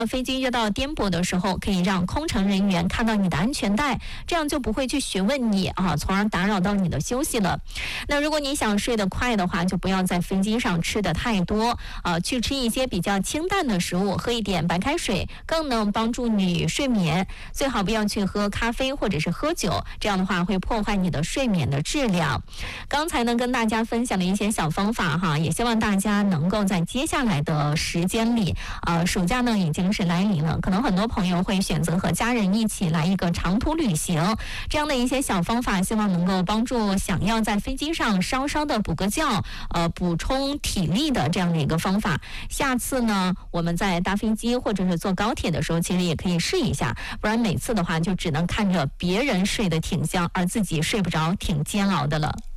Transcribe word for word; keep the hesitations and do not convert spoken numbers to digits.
飞机遇到颠簸的时候，可以让空乘人员看到你的安全带，这样就不会去询问你啊，从而打扰到你的休息了。那如果你想睡得快的话，就不要在飞机上吃的太多啊，去吃一些比较清淡的食物，喝一点白开水，更能帮助你睡眠。最好不要去喝咖啡或者是喝酒，这样的话会破坏你的睡眠的质量。刚才呢跟大家分享了一些小方法哈，也希望大家能够在接下来的时间里，呃，暑假呢已经是来临了，可能很多朋友会选择和家人一起来一个长途旅行，这样的一些小方法，希望能够帮助想要在飞机上稍稍的补个觉，呃，补充体力的这样的一个方法。下次呢，我们在搭飞机或者是坐高铁的时候，其实也可以试一下，不然每次的话就只能看着别人睡得挺香，而自己睡不着，挺煎熬的了。